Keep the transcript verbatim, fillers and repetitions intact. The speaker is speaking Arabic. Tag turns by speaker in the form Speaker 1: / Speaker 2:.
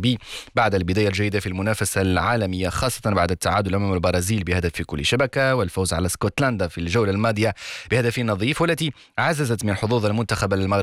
Speaker 1: المغربي بعد البداية الجيدة في المنافسة العالمية، خاصة بعد التعادل أمام البرازيل بهدف في كل شبكة والفوز على اسكتلندا في الجولة الماضية بهدف نظيف، والتي عززت من حظوظ المنتخب المغربي